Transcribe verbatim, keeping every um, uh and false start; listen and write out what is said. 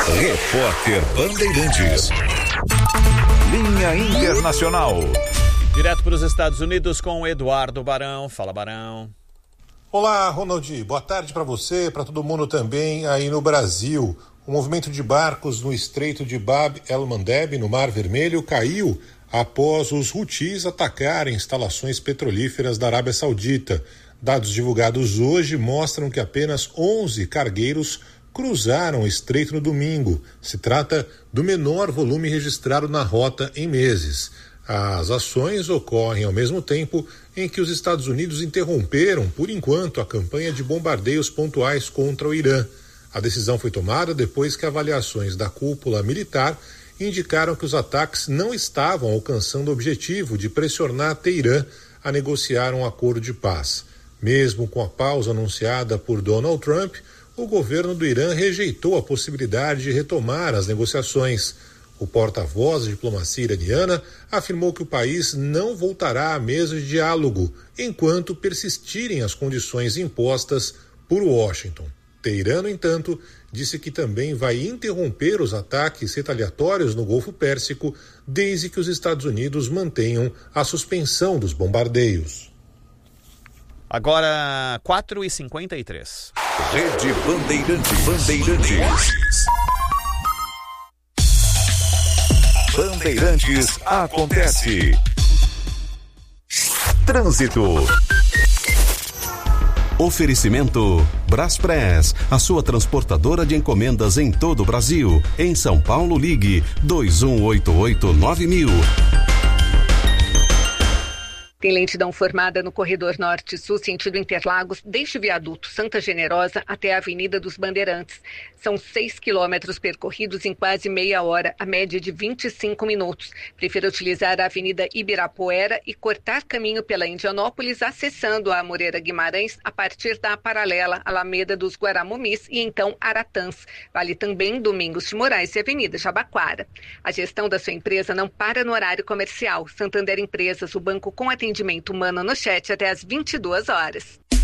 Repórter Bandeirantes. Linha Internacional. Direto para os Estados Unidos com o Eduardo Barão. Fala, Barão. Olá, Ronald. Boa tarde para você, para todo mundo também aí no Brasil. O movimento de barcos no Estreito de Bab el-Mandeb, no Mar Vermelho, caiu após os Houthis atacarem instalações petrolíferas da Arábia Saudita. Dados divulgados hoje mostram que apenas onze cargueiros cruzaram o estreito no domingo. Se trata do menor volume registrado na rota em meses. As ações ocorrem ao mesmo tempo em que os Estados Unidos interromperam, por enquanto, a campanha de bombardeios pontuais contra o Irã. A decisão foi tomada depois que avaliações da cúpula militar indicaram que os ataques não estavam alcançando o objetivo de pressionar Teherã a negociar um acordo de paz. Mesmo com a pausa anunciada por Donald Trump, o governo do Irã rejeitou a possibilidade de retomar as negociações. O porta-voz da diplomacia iraniana afirmou que o país não voltará à mesa de diálogo enquanto persistirem as condições impostas por Washington. Teherã, no entanto, disse que também vai interromper os ataques retaliatórios no Golfo Pérsico desde que os Estados Unidos mantenham a suspensão dos bombardeios. Agora, quatro e cinquenta e três. Rede Bandeirantes. Bandeirantes. Bandeirantes acontece. Trânsito. Oferecimento Braspress, a sua transportadora de encomendas em todo o Brasil. Em São Paulo, ligue dois um oito oito nove mil. Tem lentidão formada no corredor norte-sul, sentido Interlagos, desde o viaduto Santa Generosa até a Avenida dos Bandeirantes. São seis quilômetros percorridos em quase meia hora, a média de vinte e cinco minutos. Prefira utilizar a Avenida Ibirapuera e cortar caminho pela Indianópolis, acessando a Moreira Guimarães a partir da paralela Alameda dos Guaramumis e então Aratãs. Vale também Domingos de Moraes e Avenida Jabaquara. A gestão da sua empresa não para no horário comercial. Santander Empresas, o banco com atendimento humano no chat até às vinte e duas horas.